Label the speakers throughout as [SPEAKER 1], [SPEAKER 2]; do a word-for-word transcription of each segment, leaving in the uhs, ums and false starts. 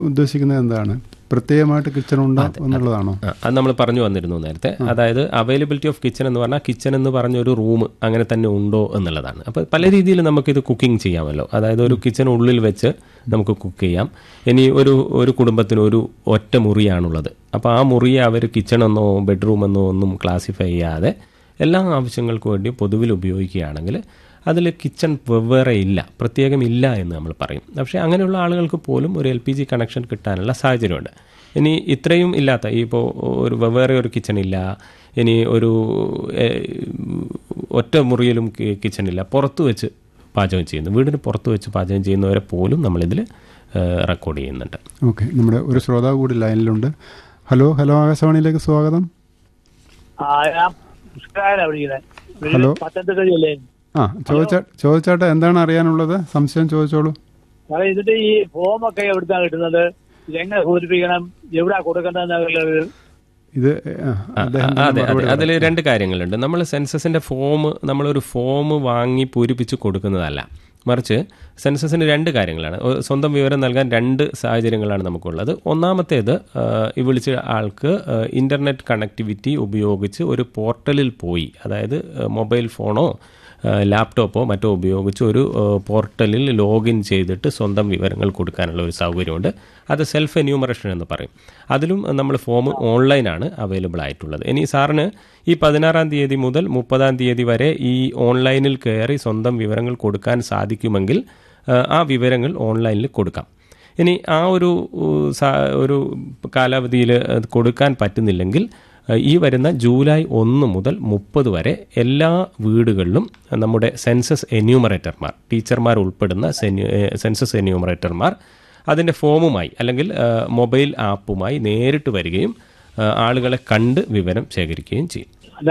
[SPEAKER 1] ഉദ്ദേശിക്കുന്നത് എന്താണ്? പ്രത്യേകമായിട്ട് കിച്ചൺ ഉണ്ടോ എന്നുള്ളതാണോ?
[SPEAKER 2] അത് നമ്മൾ പറഞ്ഞു വന്നിരുന്നു നേരത്തെ. അതായത് അവൈലബിലിറ്റി ഓഫ് കിച്ചൺ എന്ന് പറഞ്ഞാൽ കിച്ചൺ എന്ന് പറഞ്ഞൊരു റൂം അങ്ങനെ തന്നെ ഉണ്ടോ എന്നുള്ളതാണ്. അപ്പോൾ പല രീതിയിൽ നമുക്കിത് കുക്കിംഗ് ചെയ്യാമല്ലോ. അതായത് ഒരു കിച്ചൺ ഉള്ളിൽ വെച്ച് നമുക്ക് കുക്ക് ചെയ്യാം. ഇനി ഒരു ഒരു കുടുംബത്തിന് ഒരു ഒറ്റ മുറിയാണുള്ളത്. അപ്പോൾ ആ മുറിയെ അവർ കിച്ചണെന്നോ ബെഡ്റൂമെന്നോ ഒന്നും ക്ലാസിഫൈ ചെയ്യാതെ എല്ലാ ആവശ്യങ്ങൾക്കും വേണ്ടി പൊതുവിൽ ഉപയോഗിക്കുകയാണെങ്കിൽ അതിൽ കിച്ചൺ വെവ്വേറെ ഇല്ല, പ്രത്യേകം ഇല്ല എന്ന് നമ്മൾ പറയും. പക്ഷേ അങ്ങനെയുള്ള ആളുകൾക്ക് പോലും ഒരു എൽ പി ജി കണക്ഷൻ കിട്ടാനുള്ള സാഹചര്യമുണ്ട്. ഇനി ഇത്രയും ഇല്ലാത്ത ഈ ഇപ്പോൾ ഒരു വെവ്വേറെ ഒരു കിച്ചൺ ഇല്ല, ഇനി ഒരു ഒറ്റ മുറിയിലും കിച്ചൺ ഇല്ല, പുറത്ത് വെച്ച് പാചകം ചെയ്യുന്നു, വീടിന് പുറത്ത് വെച്ച് പാചകം ചെയ്യുന്നവരെ പോലും നമ്മളിതിൽ റെക്കോർഡ് ചെയ്യുന്നുണ്ട്.
[SPEAKER 1] ഓക്കെ, നമ്മുടെ ഒരു ശ്രോതാവ് കൂടി ലൈനിലുണ്ട്. ഹലോ ഹലോ ആകാശവാണിയിലേക്ക് സ്വാഗതം. ഹലോ. ആ ചോദിച്ചാ ചോദിച്ചാട്ടെ എന്താണ് അറിയാനുള്ളത്? സംശയം ചോദിച്ചോളൂ.
[SPEAKER 3] ഇതിന്റെ ഈ ഫോമൊക്കെ എവിടുന്നാണ് കിട്ടുന്നത്? ഇതെങ്ങനെ പൂരിപ്പിക്കണം? എവിടാ കൊടുക്കേണ്ടത്?
[SPEAKER 1] ഇത്
[SPEAKER 2] അതെ അതെ അതിൽ രണ്ട് കാര്യങ്ങളുണ്ട്. നമ്മൾ സെൻസസിന്റെ ഫോം നമ്മളൊരു ഫോം വാങ്ങി പൂരിപ്പിച്ച് കൊടുക്കുന്നതല്ല, മറിച്ച് സെൻസസിന് രണ്ട് കാര്യങ്ങളാണ്. സ്വന്തം വിവരം നൽകാൻ രണ്ട് സാഹചര്യങ്ങളാണ് നമുക്കുള്ളത്. ഒന്നാമത്തേത് ഈ വിളിച്ച ആൾക്ക് ഇൻ്റർനെറ്റ് കണക്ടിവിറ്റി ഉപയോഗിച്ച് ഒരു പോർട്ടലിൽ പോയി, അതായത് മൊബൈൽ ഫോണോ ലാപ്ടോപ്പോ മറ്റോ ഉപയോഗിച്ച് ഒരു പോർട്ടലിൽ ലോഗിൻ ചെയ്തിട്ട് സ്വന്തം വിവരങ്ങൾ കൊടുക്കാനുള്ള ഒരു സൗകര്യമുണ്ട്. അത് സെൽഫ് എന്യൂമറേഷൻ എന്ന് പറയും. അതിലും നമ്മൾ ഫോം ഓൺലൈനാണ് അവൈലബിൾ ആയിട്ടുള്ളത്. ഇനി സാറിന് ഈ പതിനാറാം തീയതി മുതൽ മുപ്പതാം തീയതി വരെ ഈ ഓൺലൈനിൽ കയറി സ്വന്തം വിവരങ്ങൾ കൊടുക്കാൻ സാധിക്കുമെങ്കിൽ ആ വിവരങ്ങൾ ഓൺലൈനിൽ കൊടുക്കാം. ഇനി ആ ഒരു ഒരു കാലാവധിയിൽ കൊടുക്കാൻ പറ്റുന്നില്ലെങ്കിൽ ഈ വരുന്ന ജൂലൈ ഒന്ന് മുതൽ മുപ്പത് വരെ എല്ലാ വീടുകളിലും നമ്മുടെ സെൻസസ് എന്യൂമറേറ്റർമാർ, ടീച്ചർമാർ ഉൾപ്പെടുന്ന സെൻസസ് എന്യൂമറേറ്റർമാർ അതിൻ്റെ ഫോമുമായി അല്ലെങ്കിൽ മൊബൈൽ ആപ്പുമായി നേരിട്ട് വരികയും ആളുകളെ കണ്ട് വിവരം ശേഖരിക്കുകയും ചെയ്യും.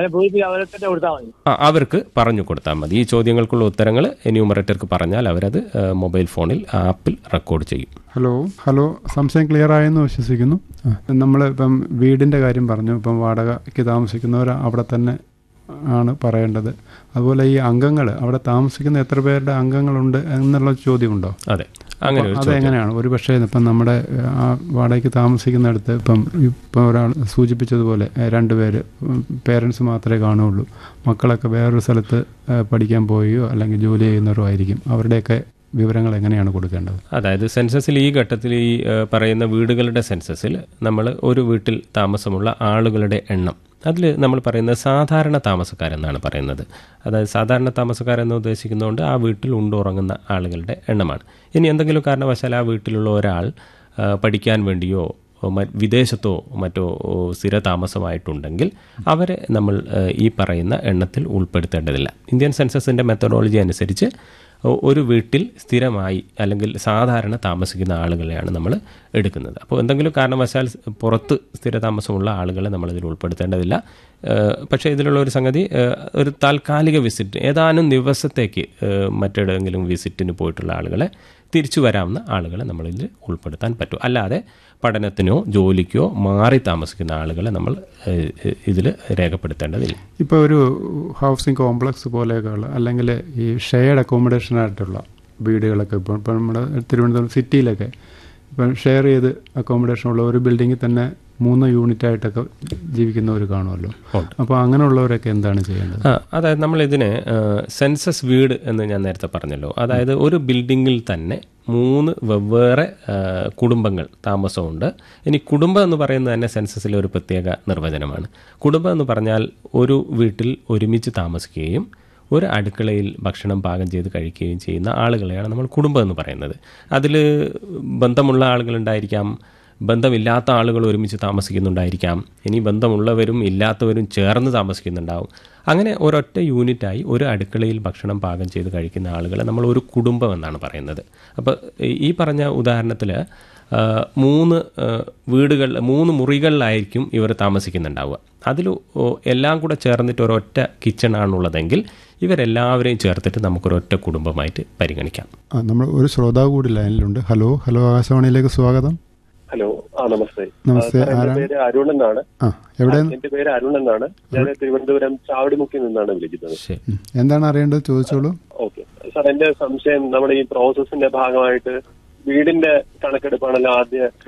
[SPEAKER 2] ആ അവർക്ക് പറഞ്ഞു കൊടുത്താൽ മതി. ഈ ചോദ്യങ്ങൾക്കുള്ള ഉത്തരങ്ങൾ എന്യൂമറേറ്റർക്ക് പറഞ്ഞാൽ അവരത് മൊബൈൽ ഫോണിൽ ആപ്പിൽ റെക്കോർഡ് ചെയ്യും.
[SPEAKER 1] ഹലോ ഹലോ സംശയം ക്ലിയർ ആയെന്ന് വിശ്വസിക്കുന്നു. നമ്മൾ ഇപ്പം വീടിൻ്റെ കാര്യം പറഞ്ഞു. ഇപ്പം വാടകയ്ക്ക് താമസിക്കുന്നവർ അവിടെ തന്നെ ആണ് പറയേണ്ടത്. അതുപോലെ ഈ അംഗങ്ങൾ അവിടെ താമസിക്കുന്ന എത്ര പേരുടെ അംഗങ്ങളുണ്ട് എന്നുള്ള ചോദ്യമുണ്ടോ?
[SPEAKER 2] അതെ, അങ്ങനെ
[SPEAKER 1] അതെങ്ങനെയാണ്? ഒരു പക്ഷേ ഇപ്പം നമ്മുടെ ആ വാടകയ്ക്ക് താമസിക്കുന്നിടത്ത് ഇപ്പം ഇപ്പം ഒരാൾ സൂചിപ്പിച്ചതുപോലെ രണ്ട് പേര് പേരൻസ് മാത്രമേ കാണുകയുള്ളൂ, മക്കളൊക്കെ വേറൊരു സ്ഥലത്ത് പഠിക്കാൻ പോവുകയോ അല്ലെങ്കിൽ ജോലി ചെയ്യുന്നവരോ ആയിരിക്കും. അവരുടെയൊക്കെ വിവരങ്ങൾ എങ്ങനെയാണ് കൊടുക്കേണ്ടത്?
[SPEAKER 2] അതായത് സെൻസസിൽ ഈ ഘട്ടത്തിൽ ഈ പറയുന്ന വീടുകളുടെ സെൻസസിൽ നമ്മൾ ഒരു വീട്ടിൽ താമസമുള്ള ആളുകളുടെ എണ്ണം അതിൽ നമ്മൾ പറയുന്നത് സാധാരണ താമസക്കാരെന്നാണ് പറയുന്നത്. അതായത് സാധാരണ താമസക്കാരെന്ന് ഉദ്ദേശിക്കുന്നതുകൊണ്ട് ആ വീട്ടിൽ ഉണ്ടുറങ്ങുന്ന ആളുകളുടെ എണ്ണമാണ്. ഇനി എന്തെങ്കിലും കാരണവശാൽ ആ വീട്ടിലുള്ള ഒരാൾ പഠിക്കാൻ വേണ്ടിയോ വിദേശത്തോ മറ്റോ സ്ഥിര താമസമായിട്ടുണ്ടെങ്കിൽ അവരെ നമ്മൾ ഈ പറയുന്ന എണ്ണത്തിൽ ഉൾപ്പെടുത്തേണ്ടതില്ല. ഇന്ത്യൻ സെൻസസിൻ്റെ മെത്തഡോളജി അനുസരിച്ച് ഒരു വീട്ടിൽ സ്ഥിരമായി അല്ലെങ്കിൽ സാധാരണ താമസിക്കുന്ന ആളുകളെയാണ് നമ്മൾ എടുക്കുന്നത്. അപ്പോൾ എന്തെങ്കിലും കാരണവശാൽ പുറത്ത് സ്ഥിര താമസമുള്ള ആളുകളെ നമ്മളിതിൽ ഉൾപ്പെടുത്തേണ്ടതില്ല. പക്ഷേ ഇതിലുള്ള ഒരു സംഗതി, ഒരു താൽക്കാലിക വിസിറ്റ് ഏതാനും ദിവസത്തേക്ക് മറ്റെവിടെയെങ്കിലും വിസിറ്റിന് പോയിട്ടുള്ള ആളുകളെ തിരിച്ചു വരാവുന്ന ആളുകളെ നമ്മളിതിൽ ഉൾപ്പെടുത്താൻ പറ്റും. അല്ലാതെ പഠനത്തിനോ ജോലിക്കോ മാറി താമസിക്കുന്ന ആളുകളെ നമ്മൾ ഇതിൽ രേഖപ്പെടുത്തേണ്ടതില്ല.
[SPEAKER 1] ഇപ്പോൾ ഒരു ഹൗസിംഗ് കോംപ്ലക്സ് പോലെയൊക്കെയുള്ള അല്ലെങ്കിൽ ഈ ഷെയർഡ് അക്കോമഡേഷനായിട്ടുള്ള വീടുകളൊക്കെ ഇപ്പോൾ ഇപ്പോൾ നമ്മുടെ തിരുവനന്തപുരം സിറ്റിയിലൊക്കെ ഇപ്പം ഷെയർ ചെയ്ത് അക്കോമഡേഷനുള്ള ഒരു ബിൽഡിങ്ങിൽ തന്നെ മൂന്ന് യൂണിറ്റായിട്ടൊക്കെ ജീവിക്കുന്നവർ കാണുമല്ലോ. അപ്പോൾ അങ്ങനെയുള്ളവരൊക്കെ എന്താണ് ചെയ്യേണ്ടത്?
[SPEAKER 2] അതായത് നമ്മളിതിനെ സെൻസസ് വീട് എന്ന് ഞാൻ നേരത്തെ പറഞ്ഞല്ലോ. അതായത് ഒരു ബിൽഡിങ്ങിൽ തന്നെ മൂന്ന് വെവ്വേറെ കുടുംബങ്ങൾ താമസമുണ്ട്. ഇനി കുടുംബം എന്ന് പറയുന്നത് തന്നെ സെൻസസിലെ ഒരു പ്രത്യേക നിർവചനമാണ്. കുടുംബം എന്ന് പറഞ്ഞാൽ ഒരു വീട്ടിൽ ഒരുമിച്ച് താമസിക്കുകയും ഒരു അടുക്കളയിൽ ഭക്ഷണം പാകം ചെയ്ത് കഴിക്കുകയും ചെയ്യുന്ന ആളുകളെയാണ് നമ്മൾ കുടുംബം എന്ന് പറയുന്നത്. അതിൽ ബന്ധമുള്ള ആളുകളുണ്ടായിരിക്കാം, ബന്ധമില്ലാത്ത ആളുകൾ ഒരുമിച്ച് താമസിക്കുന്നുണ്ടായിരിക്കാം, ഇനി ബന്ധമുള്ളവരും ഇല്ലാത്തവരും ചേർന്ന് താമസിക്കുന്നുണ്ടാവും. അങ്ങനെ ഒരൊറ്റ യൂണിറ്റായി ഒരു അടുക്കളയിൽ ഭക്ഷണം പാകം ചെയ്ത് കഴിക്കുന്ന ആളുകളെ നമ്മൾ ഒരു കുടുംബം എന്നാണ് പറയുന്നത്. അപ്പോൾ ഈ പറഞ്ഞ ഉദാഹരണത്തിൽ മൂന്ന് വീടുകൾ മൂന്ന് മുറികളിലായിരിക്കും ഇവർ താമസിക്കുന്നുണ്ടാവുക. അതിൽ എല്ലാം കൂടെ ചേർന്നിട്ട് ഒരൊറ്റ കിച്ചണാണുള്ളതെങ്കിൽ ഇവരെല്ലാവരെയും ചേർത്തിട്ട് നമുക്കൊരൊറ്റ കുടുംബമായിട്ട് പരിഗണിക്കാം.
[SPEAKER 1] നമ്മൾ ഒരു ശ്രോതാവ് കൂടി ലൈനിലുണ്ട്. ഹലോ ഹലോ ആകാശവാണിയിലേക്ക് സ്വാഗതം.
[SPEAKER 4] ഹലോ, ആ നമസ്തേ.
[SPEAKER 1] നമസ്തേ.
[SPEAKER 4] എന്റെ പേര് അരുൺ എന്നാണ്.
[SPEAKER 1] എവിടെ?
[SPEAKER 4] എന്റെ പേര് അരുൺ എന്നാണ്. ഞാൻ തിരുവനന്തപുരം ചാവടിമുക്കി നിന്നാണ് വിളിക്കുന്നത്.
[SPEAKER 1] എന്താണ് അറിയേണ്ടത്? ചോദിച്ചോളൂ.
[SPEAKER 4] ഓക്കെ സാർ, എന്റെ സംശയം നമ്മുടെ ഈ പ്രോസസ്സിന്റെ ഭാഗമായിട്ട് വീടിന്റെ കണക്കെടുപ്പാണല്ലോ ആദ്യ